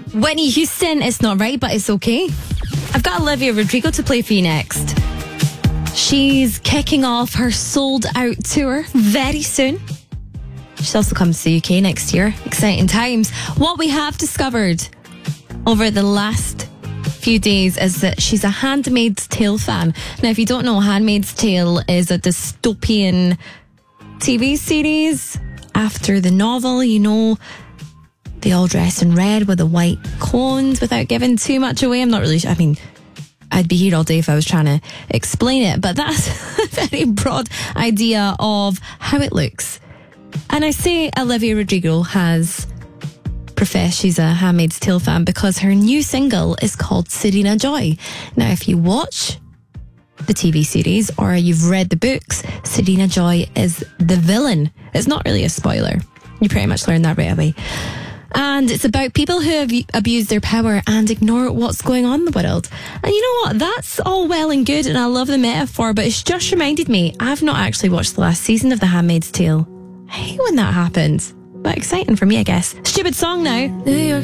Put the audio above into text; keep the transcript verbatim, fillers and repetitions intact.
Whitney Houston, It's Not Right, But It's Okay. I've got Olivia Rodrigo to play for you next. She's kicking off her sold out tour very soon. She also comes to the U K next year. Exciting times. What we have discovered over the last few days is that she's a Handmaid's Tale fan. Now, if you don't know, Handmaid's Tale is a dystopian T V series after the novel. You know, they all dress in red with the white cones. Without giving too much away, I'm not really sure. I mean, I'd be here all day if I was trying to explain it, but that's a very broad idea of how it looks. And I say Olivia Rodrigo has professed she's a Handmaid's Tale fan because her new single is called Serena Joy. Now, if you watch the T V series or you've read the books, Serena Joy is the villain. It's not really a spoiler. You pretty much learn that right away. And it's about people who have abused their power and ignore what's going on in the world. And you know what? That's all well and good, and I love the metaphor, but it's just reminded me, I've not actually watched the last season of The Handmaid's Tale. I hate when that happens. But exciting for me, I guess. Stupid song now.